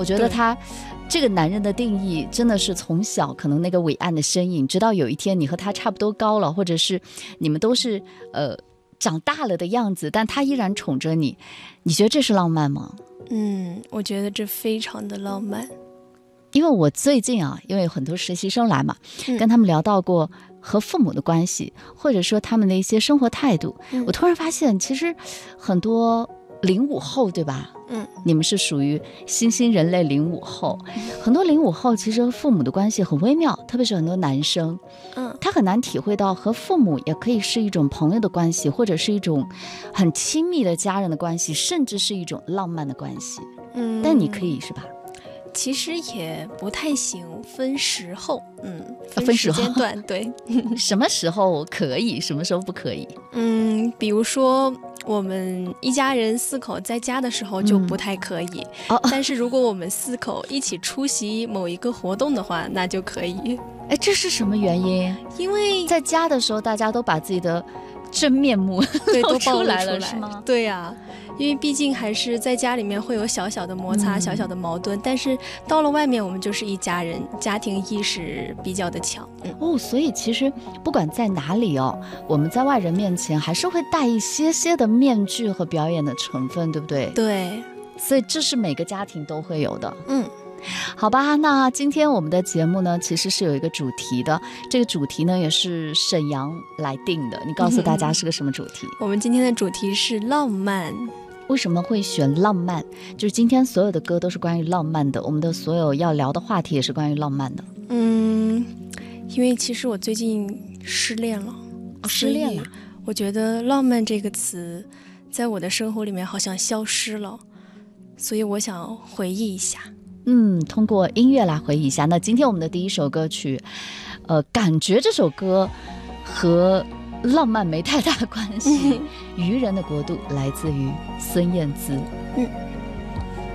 我觉得他这个男人的定义真的是从小可能那个伟岸的身影，直到有一天你和他差不多高了，或者是你们都是长大了的样子，但他依然宠着你，你觉得这是浪漫吗？ 我觉得这非常的浪漫。 因为我最近因为有很多实习生来嘛，跟他们聊到过和父母的关系，或者说他们的一些生活态度，我突然发现其实很多05后，对吧？你们是属于新兴人类05后，很多05后其实和父母的关系很微妙，特别是很多男生，他很难体会到和父母也可以是一种朋友的关系，或者是一种很亲密的家人的关系，甚至是一种浪漫的关系。但你可以是吧？ 其实也不太行，分时候， 分时间段，对。 什么时候可以，什么时候不可以？ 比如说我们一家人4口在家的时候就不太可以，但是如果我们4口一起出席某一个活动的话，那就可以。 这是什么原因？ 因为在家的时候，大家都把自己的真面目都出来了，是吗？ 对呀，因为毕竟还是在家里面会有小小的摩擦、小小的矛盾，但是到了外面我们就是一家人，家庭意识比较的强。 所以其实不管在哪里我们在外人面前还是会带一些些的面具和表演的成分，对不对？ 对， 所以这是每个家庭都会有的。好吧，那今天我们的节目呢，其实是有一个主题的，这个主题呢也是沈阳来定的，你告诉大家是个什么主题？ 我们今天的主题是浪漫。 为什么会选浪漫？就是今天所有的歌都是关于浪漫的，我们的所有要聊的话题也是关于浪漫的。 因为其实我最近失恋了。 失恋了？ 我觉得浪漫这个词在我的生活里面好像消失了，所以我想回忆一下。 通过音乐来回忆一下。那今天我们的第一首歌曲，感觉这首歌和浪漫没太大关系。渔人的国度来自于孙燕姿。